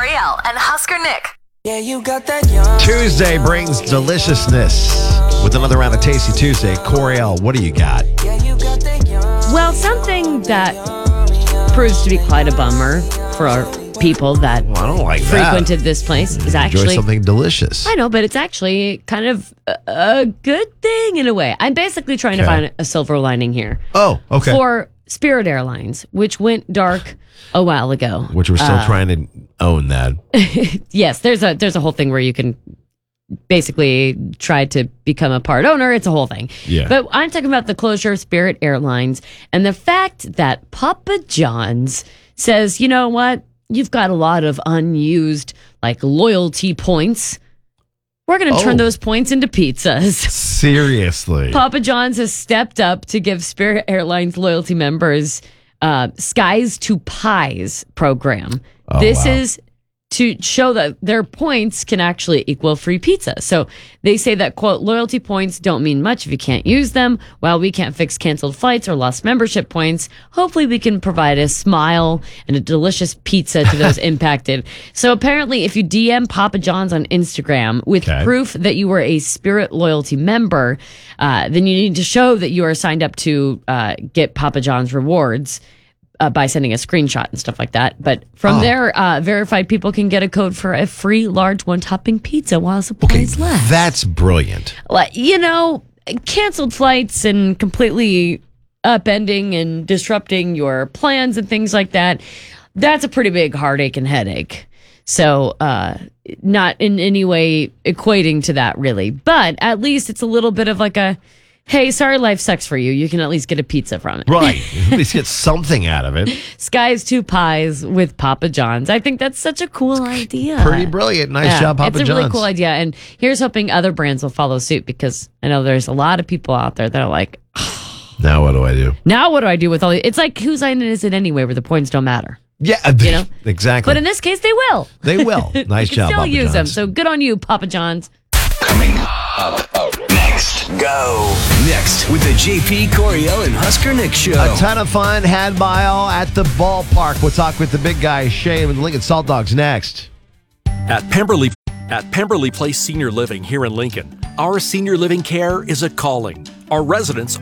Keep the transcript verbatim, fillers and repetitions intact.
Coriel and Husker Nick. Yeah, you got that young. Tuesday brings deliciousness with another round of Tasty Tuesday. Coriel, what do you got? Yeah, you got that young. Well, something that proves to be quite a bummer for our people that Well, I don't like frequented that. this place is Enjoy actually something delicious. I know, but it's actually kind of a, a good thing in a way. I'm basically trying to Okay. find a silver lining here Oh, okay. for Spirit Airlines, which went dark a while ago. Which we're still trying to own that. Yes, there's a there's a whole thing where you can basically try to become a part owner. It's a whole thing. Yeah. But I'm talking about the closure of Spirit Airlines and the fact that Papa John's says, you know what? You've got a lot of unused like loyalty points. We're going to turn Oh. those points into pizzas. Seriously. Papa John's has stepped up to give Spirit Airlines loyalty members uh, Skies to Pies program. Oh, this wow. is to show that their points can actually equal free pizza. So they say that, quote, loyalty points don't mean much if you can't use them. While we can't fix canceled flights or lost membership points, hopefully we can provide a smile and a delicious pizza to those impacted. So apparently if you D M Papa John's on Instagram with Okay. proof that you were a Spirit loyalty member, uh, then you need to show that you are signed up to uh, get Papa John's rewards. Uh, by sending a screenshot and stuff like that. But from Oh. there, uh, verified people can get a code for a free large one-topping pizza while Okay, supplies last. that's brilliant. Like, you know, canceled flights and completely upending and disrupting your plans and things like that, that's a pretty big heartache and headache. So uh, not in any way equating to that, really. But at least it's a little bit of like a, hey, sorry life sucks for you. You can at least get a pizza from it. Right. At least get something out of it. Skies to Pies with Papa John's. I think that's such a cool idea. Pretty brilliant. Nice Yeah, job, Papa It's a John's. really cool idea. And here's hoping other brands will follow suit because I know there's a lot of people out there that are like, Now what do I do? now what do I do with all these? It's like, whose island is it anyway where the points don't matter? Yeah, You know? exactly. But in this case, they will. They will. Nice you can job, still Papa use them. John's. So good on you, Papa John's. Coming up, up next. Go. Next with the J P, Coriel, and Husker Nick Show. A ton of fun had by all at the ballpark. We'll talk with the big guy, Shane, with the Lincoln Salt Dogs next. At Pemberley, at Pemberley Place Senior Living here in Lincoln, our senior living care is a calling. Our residents